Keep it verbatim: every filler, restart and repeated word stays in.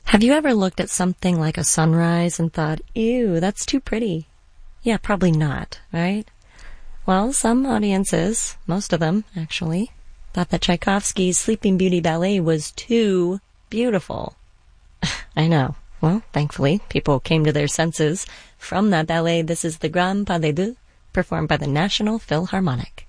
Have you ever looked at something like a sunrise and thought, ew, that's too pretty? Yeah, probably not, right? Well, some audiences, most of them, actually, thought that Tchaikovsky's Sleeping Beauty ballet was too beautiful. I know. Well, thankfully, people came to their senses. From that ballet, this is the Grand Pas de Deux, performed by the National Philharmonic.